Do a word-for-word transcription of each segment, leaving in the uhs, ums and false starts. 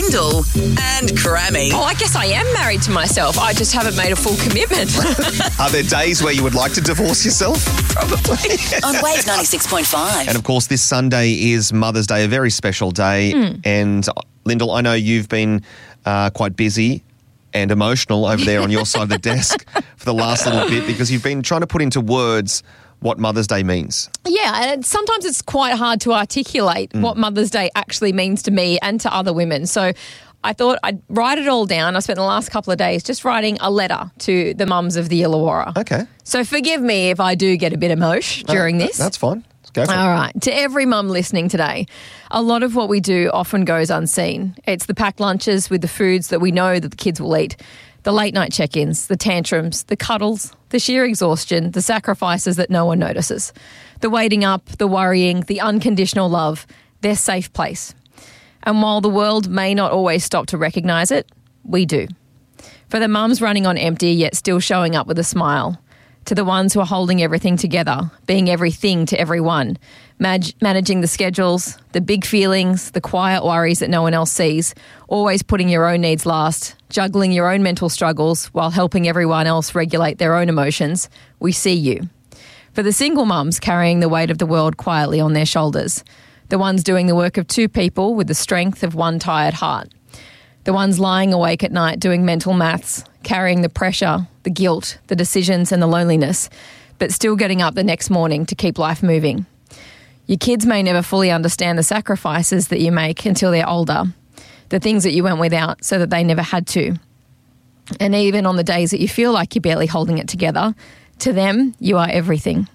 Lyndall and Grammy. Oh, I guess I am married to myself. I just haven't made a full commitment. Are there days where you would like to divorce yourself? Probably. On Wave ninety-six point five. And of course, this Sunday is Mother's Day, a very special day. Mm. And Lyndall, I know you've been uh, quite busy and emotional over there on your side of the desk for the last little bit because you've been trying to put into words what Mother's Day means. Yeah, and sometimes it's quite hard to articulate mm. what Mother's Day actually means to me and to other women. So I thought I'd write it all down. I spent the last couple of days just writing a letter to the mums of the Illawarra. Okay. So forgive me if I do get a bit emotional during uh, this. That's fine. Let's go for all it. right. To every mum listening today, a lot of what we do often goes unseen. It's the packed lunches with the foods that we know that the kids will eat, the late night check-ins, the tantrums, the cuddles, the sheer exhaustion, the sacrifices that no one notices, the waiting up, the worrying, the unconditional love, their safe place. And while the world may not always stop to recognise it, we do. For the mums running on empty yet still showing up with a smile, to the ones who are holding everything together, being everything to everyone, mag- managing the schedules, the big feelings, the quiet worries that no one else sees, always putting your own needs last, juggling your own mental struggles while helping everyone else regulate their own emotions, we see you. For the single mums carrying the weight of the world quietly on their shoulders, the ones doing the work of two people with the strength of one tired heart, the ones lying awake at night doing mental maths, carrying the pressure, the guilt, the decisions and the loneliness, but still getting up the next morning to keep life moving. Your kids may never fully understand the sacrifices that you make until they're older, the things that you went without so that they never had to. And even on the days that you feel like you're barely holding it together, to them, you are everything.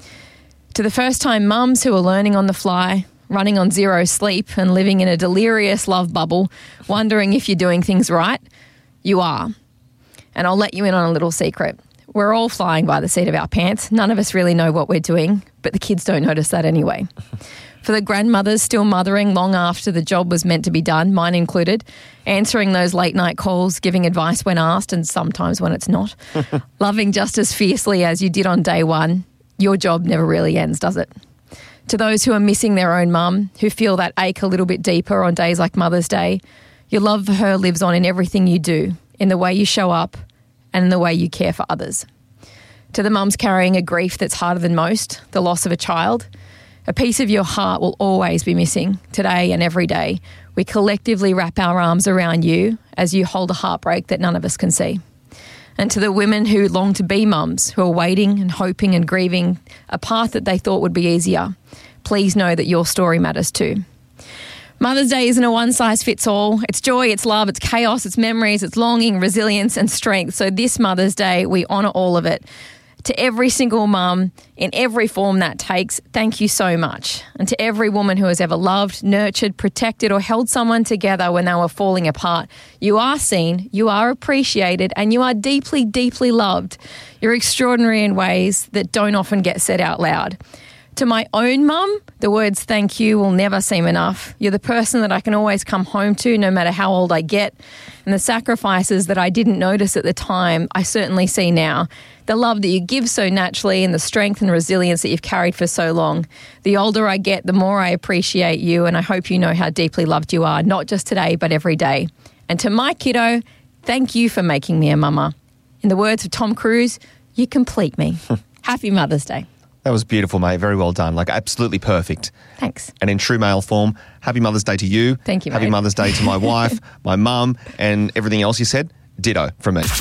To the first-time mums who are learning on the fly, running on zero sleep and living in a delirious love bubble, wondering if you're doing things right, you are. And I'll let you in on a little secret. We're all flying by the seat of our pants. None of us really know what we're doing, but the kids don't notice that anyway. For the grandmothers still mothering long after the job was meant to be done, mine included, answering those late night calls, giving advice when asked and sometimes when it's not, loving just as fiercely as you did on day one, your job never really ends, does it? To those who are missing their own mum, who feel that ache a little bit deeper on days like Mother's Day, your love for her lives on in everything you do, in the way you show up and in the way you care for others. To the mums carrying a grief that's harder than most, the loss of a child, a piece of your heart will always be missing today and every day. We collectively wrap our arms around you as you hold a heartbreak that none of us can see. And to the women who long to be mums, who are waiting and hoping and grieving a path that they thought would be easier, please know that your story matters too. Mother's Day isn't a one-size-fits-all. It's joy, it's love, it's chaos, it's memories, it's longing, resilience and strength. So this Mother's Day, we honour all of it. To every single mum, in every form that takes, thank you so much. And to every woman who has ever loved, nurtured, protected or held someone together when they were falling apart, you are seen, you are appreciated and you are deeply, deeply loved. You're extraordinary in ways that don't often get said out loud. To my own mum, the words thank you will never seem enough. You're the person that I can always come home to no matter how old I get. And the sacrifices that I didn't notice at the time, I certainly see now. The love that you give so naturally and the strength and resilience that you've carried for so long. The older I get, the more I appreciate you, and I hope you know how deeply loved you are, not just today, but every day. And to my kiddo, thank you for making me a mama. In the words of Tom Cruise, you complete me. Happy Mother's Day. That was beautiful, mate. Very well done. Like, absolutely perfect. Thanks. And in true male form, happy Mother's Day to you. Thank you, Happy mate. Mother's Day to my wife, my mum, and everything else you said. Ditto from me.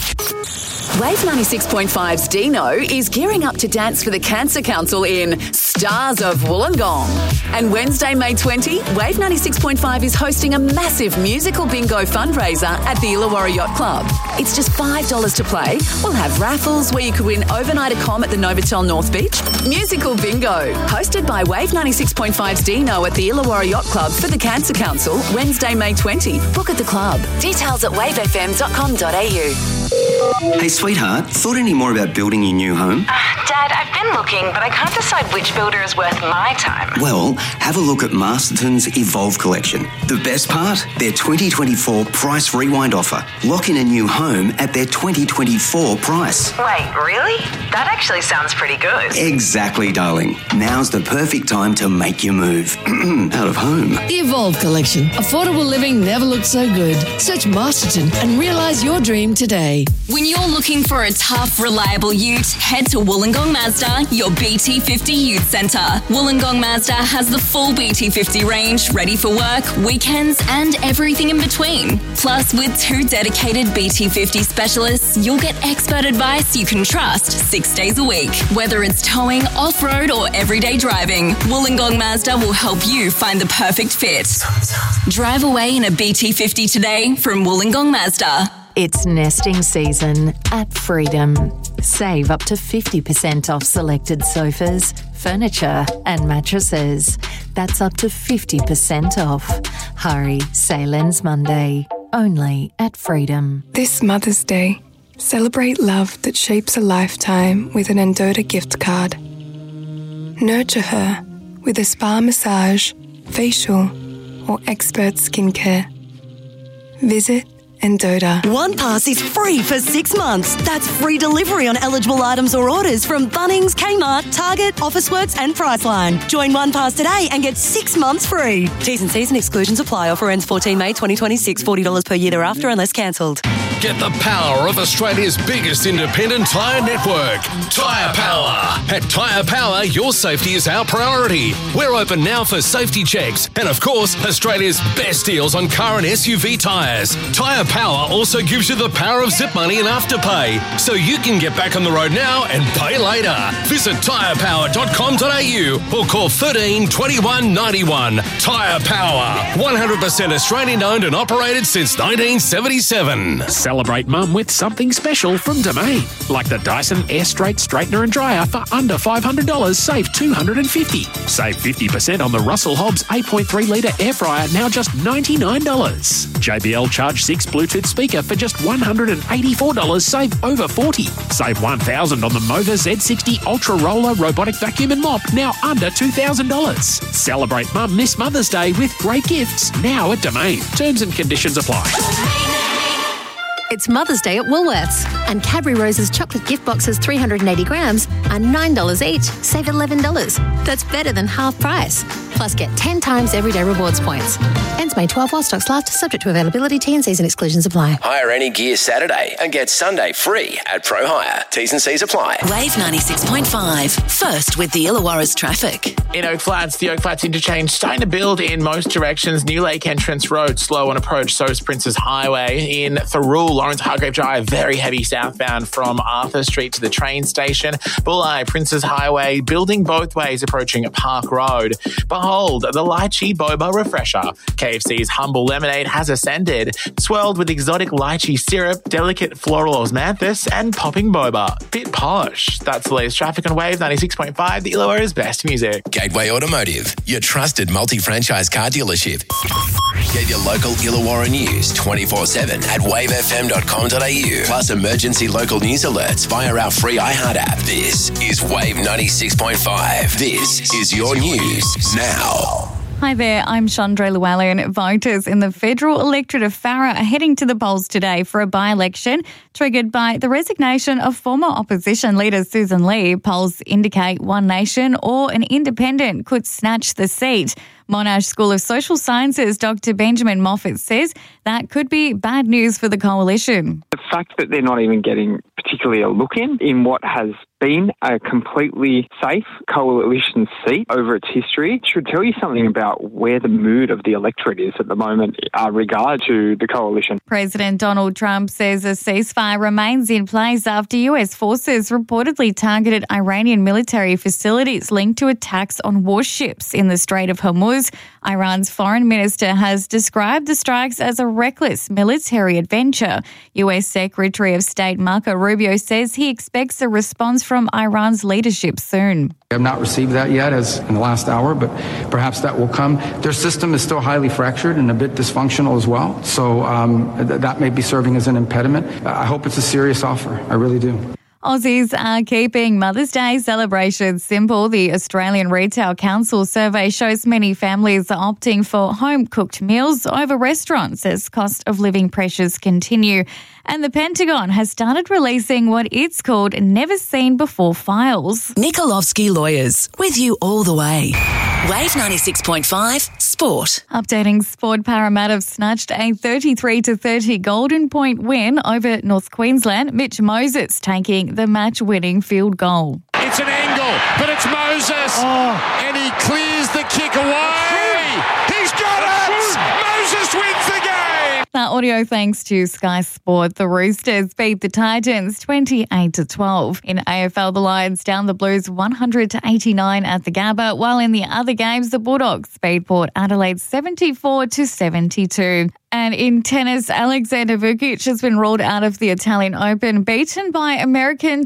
Wave ninety-six point five's Dino is gearing up to dance for the Cancer Council in Stars of Wollongong. And Wednesday, May twentieth, Wave ninety-six point five is hosting a massive musical bingo fundraiser at the Illawarra Yacht Club. It's just five dollars to play. We'll have raffles where you could win overnight accom at the Novotel North Beach. Musical bingo, hosted by Wave ninety-six point five's Dino at the Illawarra Yacht Club for the Cancer Council, Wednesday, May twentieth. Book at the club. Details at wave f m dot com dot a u. Hey, sweetheart, thought any more about building your new home? Uh, Dad, I've been looking, but I can't decide which builder is worth my time. Well, have a look at Masterton's Evolve collection. The best part? Their twenty twenty-four price rewind offer. Lock in a new home at their twenty twenty-four price. Wait, really? That actually sounds pretty good. Exactly, darling. Now's the perfect time to make your move. Out of home. The Evolve collection. Affordable living never looked so good. Search Masterton and realise your dream today. When you're looking for a tough, reliable ute, head to Wollongong Mazda, your B T fifty Youth Centre. Wollongong Mazda has the full B T fifty range, ready for work, weekends, and everything in between. Plus, with two dedicated B T fifty specialists, you'll get expert advice you can trust six days a week. Whether it's towing, off-road, or everyday driving, Wollongong Mazda will help you find the perfect fit. Drive away in a B T fifty today from Wollongong Mazda. It's nesting season at Freedom. Save up to fifty percent off selected sofas, furniture and mattresses. That's up to fifty percent off. Hurry, sale ends Monday. Only at Freedom. This Mother's Day, celebrate love that shapes a lifetime with an Endota gift card. Nurture her with a spa massage, facial or expert skincare. Visit Endota. OnePass is free for six months. That's free delivery on eligible items or orders from Bunnings, Kmart, Target, Officeworks and Priceline. Join OnePass today and get six months free. T's and C's and exclusions apply. Offer ends fourteenth May twenty twenty-six. forty dollars per year thereafter unless cancelled. Get the power of Australia's biggest independent tyre network, Tyre Power. At Tyre Power, your safety is our priority. We're open now for safety checks and, of course, Australia's best deals on car and S U V tyres. Tyre Power also gives you the power of zip money and afterpay, so you can get back on the road now and pay later. Visit tyre power dot com dot a u or call thirteen twenty-one ninety-one. Tyre Power, one hundred percent Australian owned and operated since nineteen seventy-seven. Celebrate mum with something special from Domain, like the Dyson Air Straight Straightener and Dryer for under five hundred dollars, save two hundred fifty dollars. Save fifty percent on the Russell Hobbs eight point three litre air fryer, now just ninety-nine dollars. J B L Charge six Bluetooth speaker for just one hundred eighty-four dollars, save over forty dollars. Save one thousand dollars on the Motor Z sixty Ultra Roller Robotic Vacuum and Mop, now under two thousand dollars. Celebrate mum this Mother's Day with great gifts, now at Domain. Terms and conditions apply. It's Mother's Day at Woolworths, and Cadbury Rose's chocolate gift boxes three hundred eighty grams are nine dollars each, save eleven dollars. That's better than half price. Plus get ten times everyday rewards points. Ends May twelfth while stocks last, subject to availability, T and C's and exclusions apply. Hire any gear Saturday and get Sunday free at Pro Hire. T's and C's apply. Wave ninety-six point five, first with the Illawarra's traffic. In Oak Flats, the Oak Flats interchange starting to build in most directions. New Lake Entrance Road, slow on approach, so is Princes Highway. In Thurrool, Lawrence Hargrave Drive, very heavy southbound from Arthur Street to the train station. Bulli, Princes Highway, building both ways, approaching Park Road. Behold, the lychee boba refresher. K F C's Humble Lemonade has ascended, swirled with exotic lychee syrup, delicate floral osmanthus, and popping boba. Bit posh. That's the latest traffic on Wave ninety-six point five, the Illawarra's best music. Gateway Automotive, your trusted multi-franchise car dealership. Get your local Illawarra news twenty-four seven at wave f m dot com dot a u. Plus emergency local news alerts via our free iHeart app. This is Wave ninety-six point five. This is your news now. Hi there, I'm Chandra Llewellyn. Voters in the federal electorate of Farrer are heading to the polls today for a by-election triggered by the resignation of former opposition leader Susan Lee. Polls indicate One Nation or an independent could snatch the seat. Monash School of Social Sciences Doctor Benjamin Moffat says that could be bad news for the coalition. The fact that they're not even getting particularly a look in, in what has been a completely safe coalition seat over its history should tell you something about where the mood of the electorate is at the moment uh, regard to the coalition. President Donald Trump says a ceasefire remains in place after U S forces reportedly targeted Iranian military facilities linked to attacks on warships in the Strait of Hormuz. Hormuz. Iran's foreign minister has described the strikes as a reckless military adventure. U S Secretary of State Marco Rubio says he expects a response from Iran's leadership soon. I have not received that yet as in the last hour, but perhaps that will come. Their system is still highly fractured and a bit dysfunctional as well, so um, th- that may be serving as an impediment. I hope it's a serious offer. I really do. Aussies are keeping Mother's Day celebrations simple. The Australian Retail Council survey shows many families are opting for home-cooked meals over restaurants as cost of living pressures continue. And the Pentagon has started releasing what it's called never-seen-before files. Nikolovsky Lawyers, with you all the way. Wave ninety-six point five Sport. Updating sport, Parramatta have snatched a thirty-three to thirty Golden Point win over North Queensland. Mitch Moses taking the match-winning field goal. It's an angle, but it's Moses, oh. and he clears the kick away. He's got it! Moses wins the game! That audio thanks to Sky Sport. The Roosters beat the Titans twenty-eight to twelve. In A F L, the Lions down the Blues one hundred to eighty-nine at the Gabba, while in the other games, the Bulldogs beat Port Adelaide seventy-four to seventy-two. And in tennis, Alexander Vukic has been ruled out of the Italian Open, beaten by American